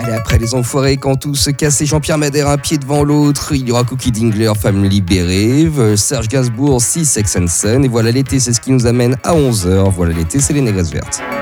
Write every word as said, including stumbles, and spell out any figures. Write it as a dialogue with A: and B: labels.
A: Allez, après les enfoirés, quand tout se casse et Jean-Pierre Madère un pied devant l'autre, il y aura Cookie Dingler, Femme libérée, Serge Gainsbourg, Six Sex and Son. Et voilà l'été, c'est ce qui nous amène à onze heures. Voilà l'été, c'est les Négresses Vertes.